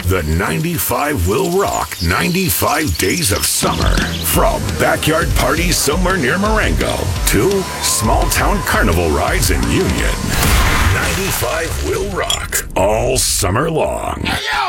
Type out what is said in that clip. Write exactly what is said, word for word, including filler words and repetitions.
The ninety-five will rock ninety-five days of summer. From backyard parties somewhere near Marengo to small town carnival rides in Union. ninety-five will rock all summer long. Hey, yo!